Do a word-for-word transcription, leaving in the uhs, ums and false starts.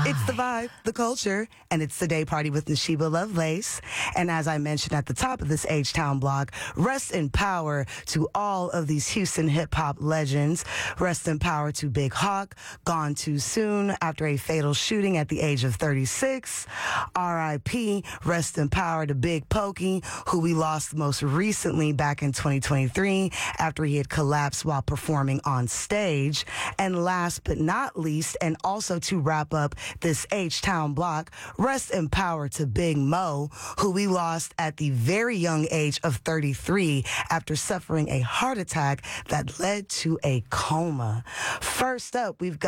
It's the vibe, the culture, and it's the day party with Nashiba Lovelace. And as I mentioned at the top of this H-Town block, rest in power to all of these Houston hip-hop legends. Rest in power to Big Hawk, gone too soon after a fatal shooting at the age of thirty-six. R I P, rest in power to Big Pokey, who we lost most recently back in twenty twenty-three after he had collapsed while performing on stage. And last but not least, and also to wrap up this H-Town block, rest in power to Big Mo, who we lost at the very young age of thirty-three after suffering a heart attack that led to a coma. First up, we've got